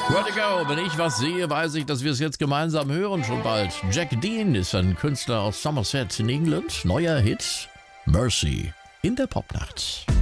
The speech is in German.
Where to go? Wenn ich was sehe, weiß ich, dass wir es jetzt gemeinsam hören schon bald. Jack Dean ist ein Künstler aus Somerset in England. Neuer Hit Mercy in der Popnacht.